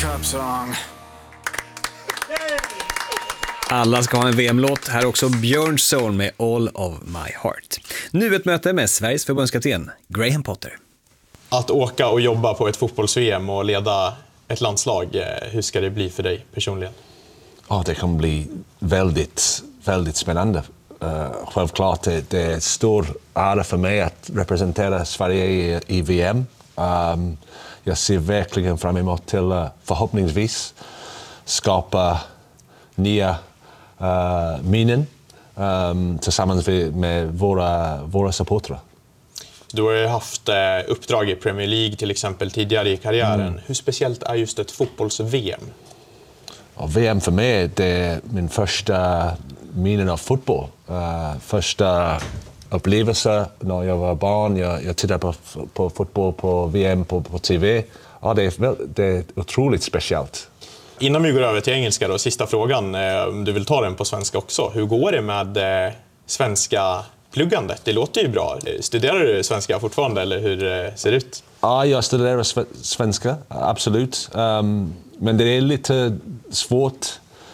cup song. Alla ska ha en VM-låt. Här också Björn Soul med All of My Heart. Nu ett möte med Sveriges förbundskapten Graham Potter. Att åka och jobba på ett fotbolls-VM och leda ett landslag, hur ska det bli för dig personligen? Det kommer bli väldigt, väldigt spännande. Självklart det är stor ära för mig att representera Sverige i VM. Jag ser verkligen fram emot till förhoppningsvis skapa nya minnen tillsammans med våra supportrar. Du har ju haft uppdrag i Premier League till exempel tidigare i karriären. Hur speciellt är just ett fotbolls-VM? VM för mig det är min första minnen av fotboll. Första upplevelse när jag var barn. Jag tittade på fotboll på VM på TV. Det är otroligt speciellt. Innan vi går över till engelska då, sista frågan, om du vill ta den på svenska också. Hur går det med svenska pluggandet? Det låter ju bra. Studerar du svenska fortfarande eller hur ser det ut? Ja, jag studerar svenska, absolut. Men det är lite svårt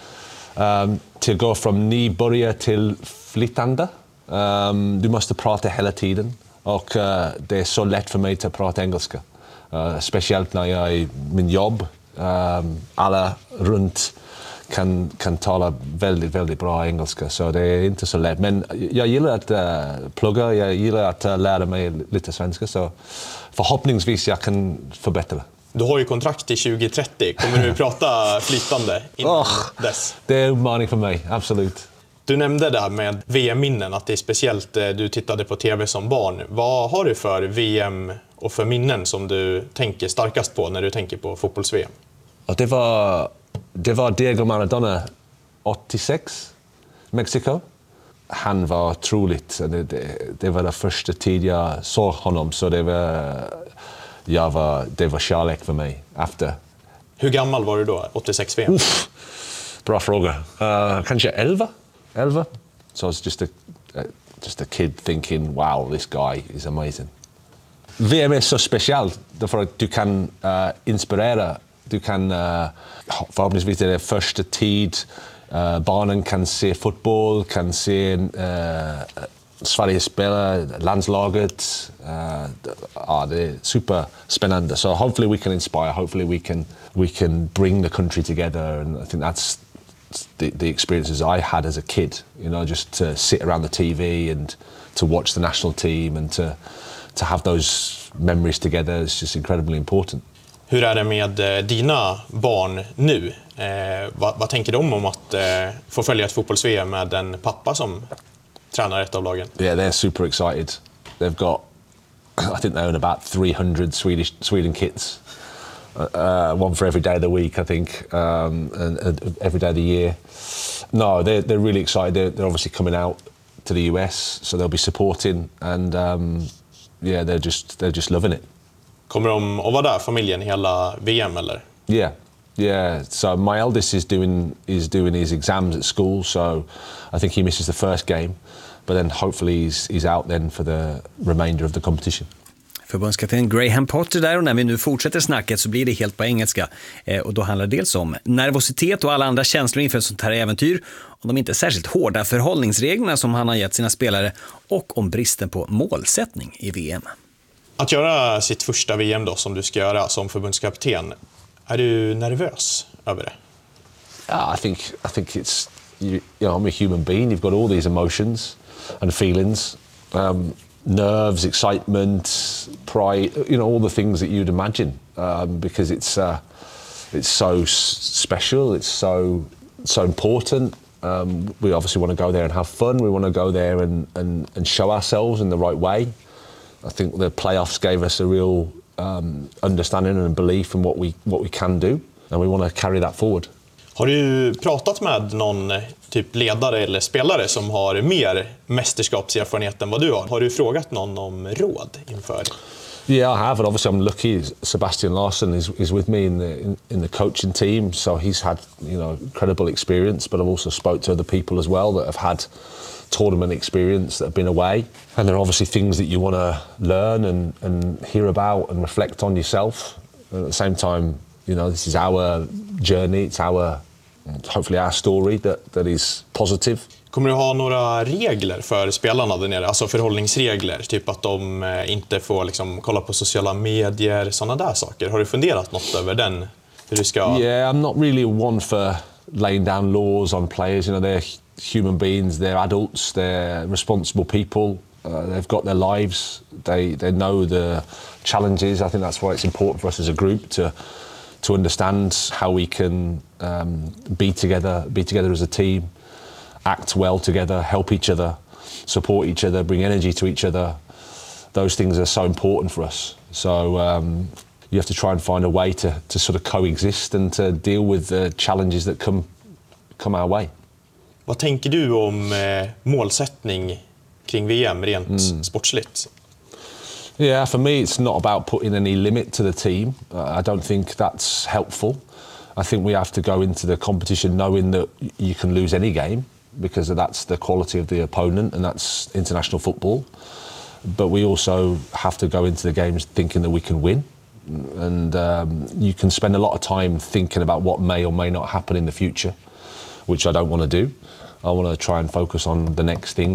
till att gå från nybörjare till flyttande. Du måste prata hela tiden och det är så lätt för mig att prata engelska. Speciellt när jag är i min jobb. Alla runt kan tala väldigt, väldigt bra engelska, så det är inte så lätt. Men jag gillar att plugga, jag gillar att lära mig lite svenska, så förhoppningsvis jag kan förbättra. Du har ju kontrakt till 2030. Kommer du prata flytande innan dess? Det är en utmaning för mig, absolut. Du nämnde där med VM-minnen, att det är speciellt du tittade på TV som barn. Vad har du för VM och för minnen som du tänker starkast på när du tänker på fotbolls-VM? Och det var Diego Maradona 86, Mexiko. Han var otroligt. Det var den första tid jag såg honom, så det var kärlek för mig efter. Hur gammal var du då, 86 VM? Bra fråga. Kanske 11. So it's just a kid thinking, wow, this guy is amazing. VM är så speciellt därför att du kan inspirera. Du kan förhoppningsvis det är första tid barnen kan se fotboll, kan se Sverige spela, landslaget. Det är superspännande. So hopefully we can inspire, hopefully we can bring the country together, and I think that's the experiences I had as a kid, just to sit around the TV and to watch the national team and to have those memories together is just incredibly important. Hur är det med dina barn nu? Vad tänker de om att få följa ett fotbolls-VM med en pappa som tränar ett av lagen? Yeah, they're super excited. They've got, I think they own about 300 Sweden kits. One for every day of the week, I think, and every day of the year. No, they're really excited. They're obviously coming out to the US, so they'll be supporting, and they're just loving it. Kommer de att vara där, familjen, hela VM eller? Yeah. So my eldest is doing his exams at school, so I think he misses the first game, but then hopefully he's out then for the remainder of the competition. Förbundskapten Graham Potter där, och när vi nu fortsätter snacket så blir det helt på engelska. Och då handlar det dels om nervositet och alla andra känslor inför ett sånt här äventyr, om de inte särskilt hårda förhållningsreglerna som han har gett sina spelare och om bristen på målsättning i VM. Att göra sitt första VM då, som du ska göra som förbundskapten, är du nervös över det? I think it's I'm a human being. You've got all these emotions and feelings, nerves, excitement, pride, all the things that you'd imagine, because it's so special, it's so important. We obviously want to go there and have fun. We want to go there and show ourselves in the right way. I think the playoffs gave us a real understanding and belief in what we can do, and we want to carry that forward. Har du pratat med någon typ ledare eller spelare som har mer mästerskapserfarenhet än vad du har? Har du frågat någon om råd inför? Yeah, I have, and obviously I'm lucky. Sebastian Larsson is with me in the coaching team, so he's had incredible experience. But I've also spoke to other people as well that have had tournament experience, that have been away, and there are obviously things that you want to learn and hear about and reflect on yourself. And at the same time, You know, this is our journey. It's hopefully our story that is positive. Kommer du ha några regler för spelarna där nere? Alltså förhållningsregler, typ att de inte får liksom kolla på sociala medier, sådana där saker. Har du funderat något över den? Hur du ska... Yeah, I'm not really one for laying down laws on players. You know, they're human beings, they're adults, they're responsible people. They've got their lives. They know the challenges. I think that's why it's important for us as a group to understand how we can be together as a team, act well together, help each other, support each other, bring energy to each other. Those things are so important for us. So you have to try and find a way to sort of coexist and to deal with the challenges that come our way. Vad tänker du om målsättning kring VM rent sportsligt? Yeah, for me it's not about putting any limit to the team. I don't think that's helpful. I think we have to go into the competition knowing that you can lose any game because that's the quality of the opponent and that's international football. But we also have to go into the games thinking that we can win. And you can spend a lot of time thinking about what may or may not happen in the future, which I don't want to do. I want to try and focus on the next thing.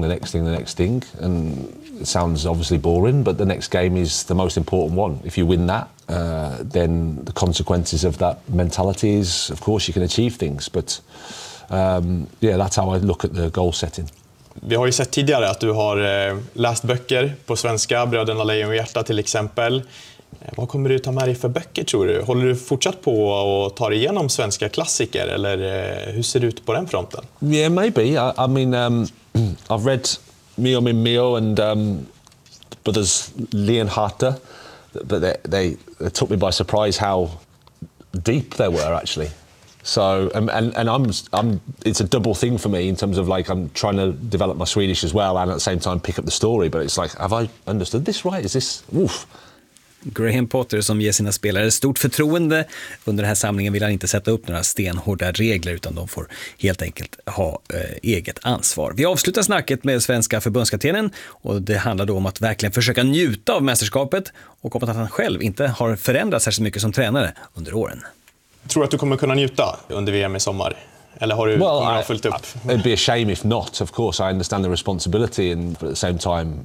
And it sounds obviously boring, but the next game is the most important one. If you win that, then the consequences of that mentality is, of course, you can achieve things. But yeah, that's how I look at the goal setting. Vi har ju sett tidigare att du har läst böcker på svenska, Bröderna Lejonhjärta till exempel. Vad kommer du ta med dig för böcker, tror du? Håller du fortsatt på och tar igenom svenska klassiker, eller hur ser det ut på den fronten? Yeah, maybe. I mean, I've read Mio min Mio and Brothers Lejonhjärta, but they took me by surprise how deep they were actually. So and I'm it's a double thing for me in terms of like I'm trying to develop my Swedish as well and at the same time pick up the story, but it's like, have I understood this right? Is this oof? Graham Potter som ger sina spelare stort förtroende. Under den här samlingen vill han inte sätta upp några stenhårda regler utan de får helt enkelt ha eget ansvar. Vi avslutar snacket med svenska förbundskaptenen och det handlar då om att verkligen försöka njuta av mästerskapet och om att han själv inte har förändrats särskilt mycket som tränare under åren. Tror du att du kommer kunna njuta under VM i sommar? Eller har du fullt upp? It'd be a shame if not. Of course, I understand the responsibility and but at the same time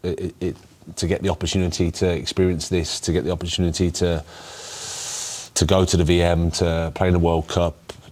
to get the opportunity to experience this, to get the opportunity to go to the VM, to play in the World Cup,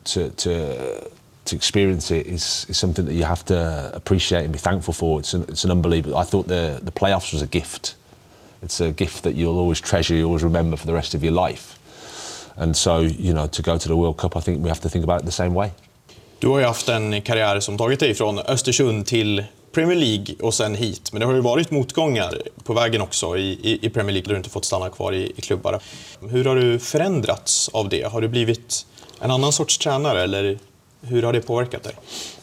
to experience it is something that you have to appreciate and be thankful for. It's an unbelievable. I thought the playoffs was a gift. It's a gift that you'll always treasure, you always remember for the rest of your life. And so, you know, to go to the World Cup, I think we have to think about it the same way. Du har ju haft en karriär som tagit dig från Östersund till Premier League och sen hit. Men det har ju varit motgångar på vägen också i Premier League där du inte fått stanna kvar i klubbar. Hur har du förändrats av det? Har du blivit en annan sorts tränare eller hur har det påverkat dig?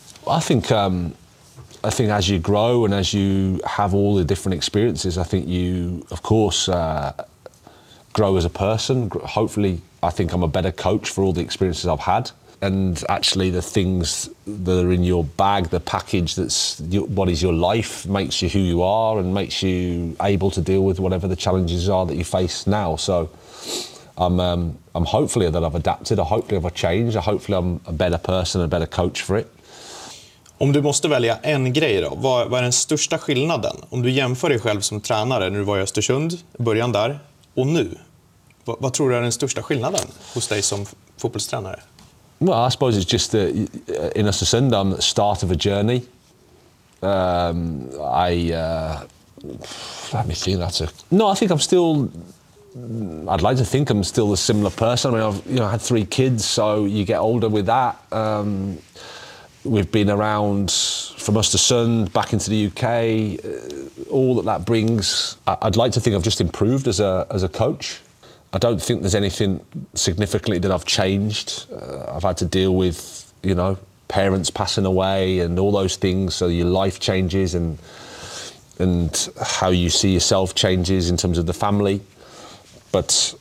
I think as you grow and as you have all the different experiences, I think you, of course, grow as a person. Hopefully, I think I'm a better coach for all the experiences I've had. And actually the things that are in your bag, the package what is your life, makes you who you are and makes you able to deal with whatever the challenges are that you face now. So I'm hopefully that I've adapted, hopefully I've changed, hopefully I'm a better person, a better coach for it. Om du måste välja en grej då, vad är den största skillnaden? Om du jämför dig själv som tränare när du var i Östersund, början där, och nu. Vad tror du är den största skillnaden hos dig som fotbollstränare? Well, I suppose it's just in Östersund, I'm at the start of a journey. Let me think. I think I'm still. I'd like to think I'm still a similar person. I mean, I had 3 kids, so you get older with that. We've been around from Östersund back into the UK. All that brings. I'd like to think I've just improved as a coach. I don't think there's anything significantly that I've changed. I've had to deal with, you know, parents passing away and all those things. So your life changes and how you see yourself changes in terms of the family. But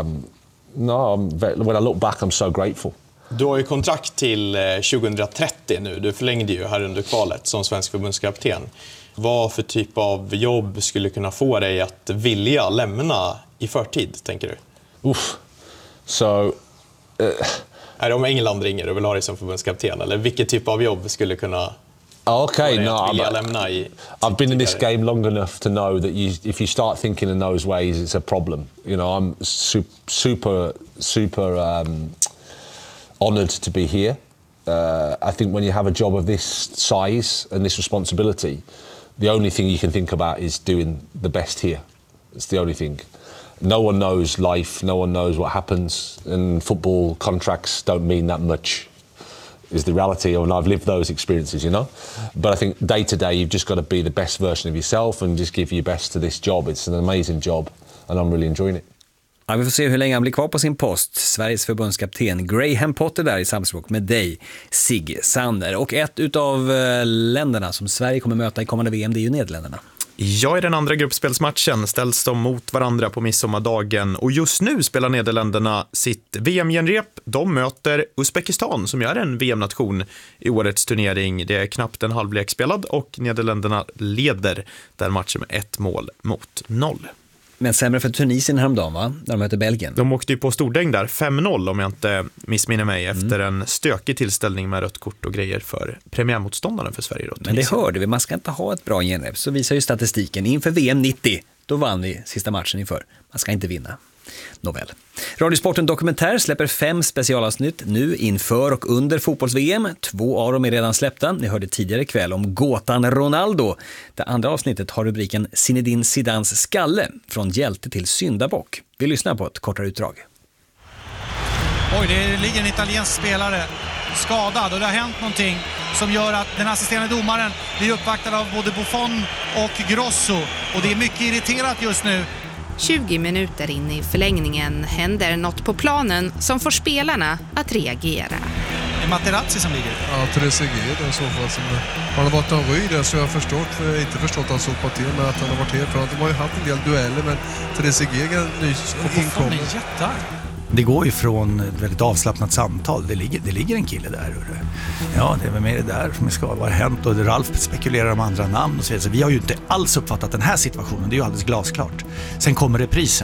when I look back, I'm so grateful. Du har ju kontrakt till 2030 nu. Du förlängde ju här under kvalet som svensk förbundskapten. Vad för typ av jobb skulle kunna få dig att vilja lämna i förtid, tänker du? So... Är det om England ringer och vill ha dig som förbundskapten? Eller vilket typ av jobb skulle kunna... Okay, no, lämna i I've been in this game long enough to know that if you start thinking in those ways, it's a problem. You know, I'm super honoured to be here. I think when you have a job of this size and this responsibility, the only thing you can think about is doing the best here. It's the only thing. No one knows life, no one knows what happens, and football contracts don't mean that much. Is the reality, and I've lived those experiences, you know. But I think day to day you've just got to be the best version of yourself and just give your best to this job. It's an amazing job and I'm really enjoying it. Ja, vi får se hur länge han blir kvar på sin post. Sveriges förbundskapten Graham Potter där i samspråk med dig, Sigge Sander. Och ett utav länderna som Sverige kommer möta i kommande VM, det är ju Nederländerna. Ja, i den andra gruppspelsmatchen ställs de mot varandra på midsommardagen och just nu spelar Nederländerna sitt VM-genrep. De möter Uzbekistan som är en VM-nation i årets turnering. Det är knappt en halvlek spelad och Nederländerna leder den matchen med 1-0. Men sämre för Tunisien häromdagen, va? När de möter Belgien. De åkte ju på stordäng där, 5-0 om jag inte missminner mig, efter en stökig tillställning med rött kort och grejer för premiärmotståndaren för Sverige. Men det hörde vi, man ska inte ha ett bra genrep. Så visar ju statistiken inför VM 90. Då vann vi sista matchen inför. Man ska inte vinna. Nåväl. Radiosporten Dokumentär släpper 5 specialavsnitt nu inför och under fotbolls-VM. 2 av dem är redan släppta. Ni hörde tidigare kväll om gåtan Ronaldo. Det andra avsnittet har rubriken Zinedine Zidans skalle, från hjälte till syndabock. Vi lyssnar på ett kortare utdrag. Oj, det ligger en italiensk spelare skadad och det har hänt någonting som gör att den assisterande domaren blir uppvaktad av både Buffon och Grosso och det är mycket irriterat just nu. 20 minuter in i förlängningen händer något på planen som får spelarna att reagera. Det är Materazzi som ligger. Ja, Trezeguet i så fall. Har det varit en röj där så jag har inte förstått att han sopat till, men att han har varit helt för. De har ju haft en del dueller, men Trezeguet är nyss inkommen. Jättar. Det går ju från ett väldigt avslappnat samtal. Det ligger en kille där. Ja, det är väl mer det där som ska vara hänt. Och Ralf spekulerar om andra namn och så vidare. Så vi har ju inte alls uppfattat den här situationen. Det är ju alldeles glasklart. Sen kommer reprisen.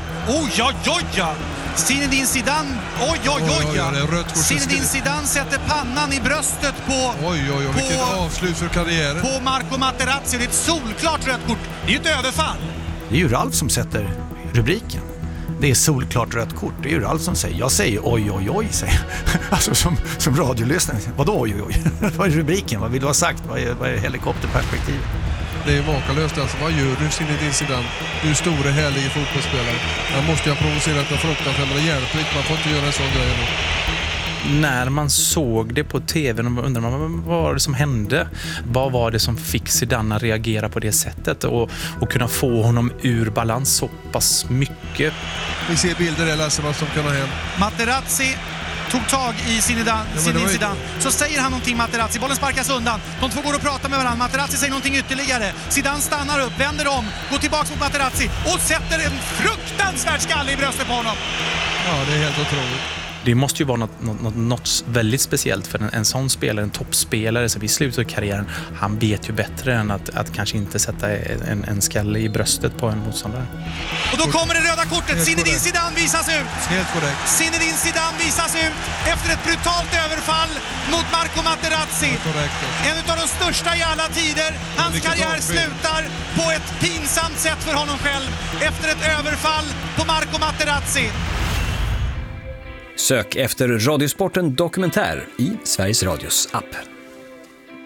Oj! Zinedine Zidane. Oj! Zinedine Zidane sätter pannan i bröstet på... Oj, vilket avslut för karriären. På Marco Materazzi. Det är ett solklart rött kort. Det är ju ett överfall. Det är ju Ralf som sätter rubriken. Det är solklart rött kort. Det är ju Ralf som säger. Jag säger oj, säger. Alltså som radiolyssnare. Vadå oj? Vad är rubriken? Vad vill du ha sagt? Vad är helikopterperspektivet? Det är makalöst alltså. Vad gör du Zinedine Zidane? Du är stora, härliga fotbollsspelare. Han måste ju ha provocerat en fruktansvärd hjälpligt. Man får inte göra en sån grej nu. När man såg det på tvn undrar man vad var det som hände? Vad var det som fick Zidane att reagera på det sättet och kunna få honom ur balans så pass mycket? Vi ser bilder där, Lasse, vad som kan ha hänt. Materazzi tog tag i Zinedine Zidane. Så säger han någonting, Materazzi. Bollen sparkas undan. De två går och pratar med varandra. Materazzi säger någonting ytterligare. Zidane stannar upp, vänder om, går tillbaka mot Materazzi och sätter en fruktansvärd skalle i bröstet på honom. Ja, det är helt otroligt. Det måste ju vara något väldigt speciellt för en sån spelare, en toppspelare som i slutet av karriären, han vet ju bättre än att kanske inte sätta en skalle i bröstet på en motståndare. Och då kommer det röda kortet. Zinedine Zidane visas ut. Helt korrekt. Zinedine Zidane visas ut efter ett brutalt överfall mot Marco Materazzi. En av de största i alla tider. Hans karriär slutar på ett pinsamt sätt för honom själv efter ett överfall på Marco Materazzi. Sök efter Radiosporten Dokumentär i Sveriges Radios app.